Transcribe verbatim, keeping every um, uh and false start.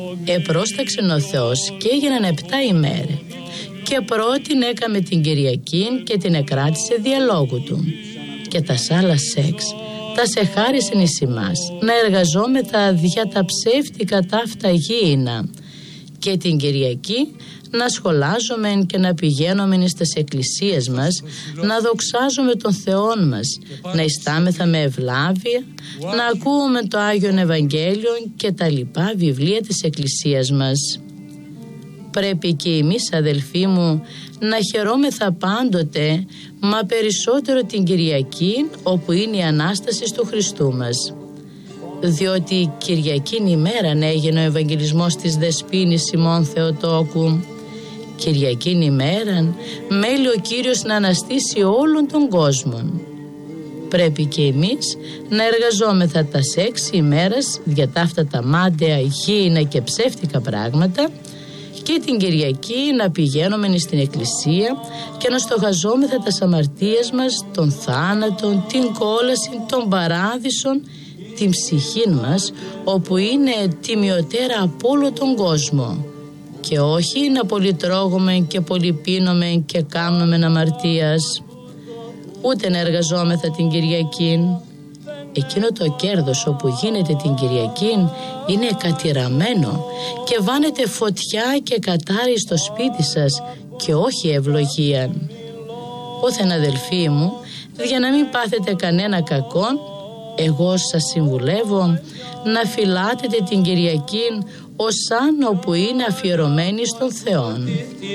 Επρόσταξεν ο Θεός και έγιναν επτά ημέρε. Και πρώτην έκαμε την Κυριακή και την εκράτησε διαλόγου του. Και τα άλλα σεξ τα σε χάρισεν εις ημάς, να εργαζόμεθα δια τα ψεύτικα ταύτα γήινα. Και την Κυριακή να σχολάζομεν και να πηγαίνομεν εις τες εκκλησίες μας, να δοξάζουμε τον Θεόν μας, να ιστάμεθα με ευλάβεια, να ακούουμε το Άγιον Ευαγγέλιο και τα λοιπά βιβλία της εκκλησίας μας. Πρέπει και εμείς, αδελφοί μου, να χαιρόμεθα πάντοτε, μα περισσότερο την Κυριακή, όπου είναι η Ανάσταση του Χριστού μας. Διότι Κυριακήν ημέραν έγινε ο Ευαγγελισμός της Δεσποίνης Σιμών Θεοτόκου. Κυριακήν ημέραν μέλει ο Κύριος να αναστήσει όλον τον κόσμο. Πρέπει και εμείς να εργαζόμεθα τα έξι ημέρας για τα αυτά τα μάταια, γήινα και ψεύτικα πράγματα, και την Κυριακή να πηγαίνουμε στην εκκλησία και να στοχαζόμεθα τα αμαρτίες μας, τον θάνατον, την κόλαση, τον παράδεισον, την ψυχή μας, όπου είναι τιμιωτέρα από όλο τον κόσμο, και όχι να πολυτρώγουμε και πολυπίνουμε και κάμνουμε αμαρτίας. Ούτε να εργαζόμεθα την Κυριακή. Εκείνο το κέρδος όπου γίνεται την Κυριακή είναι κατηραμένο και βάνετε φωτιά και κατάρι στο σπίτι σας και όχι ευλογία. Όθεν, αδελφοί μου, για να μην πάθετε κανένα κακό, εγώ σας συμβουλεύω να φυλάτετε την Κυριακή ως αν όπου είναι αφιερωμένη στον Θεόν.